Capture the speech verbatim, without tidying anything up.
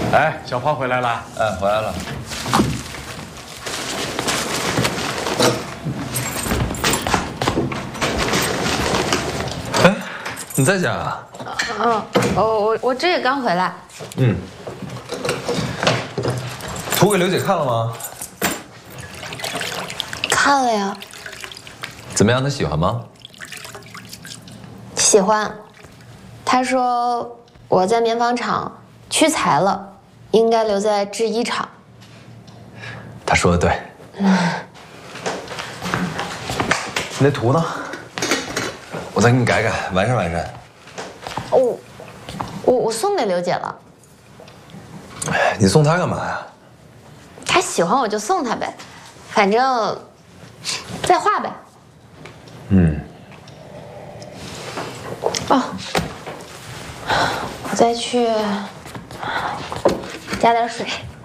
哎，小胖回来了。 哎，回来了。哎，你在家啊？ 嗯，我我我这也刚回来。 嗯。图给刘姐看了吗？ 看了呀。 怎么样？她喜欢吗？ 喜欢。她说我在棉纺厂屈才了，应该留在制衣厂。 她说的对。嗯。你那图呢？我再给你改改，完善完善。 哦，我我送给刘姐了。 你送她干嘛呀？ 她喜欢我就送她呗，反正再画呗。 嗯。 哦，我再去加点水。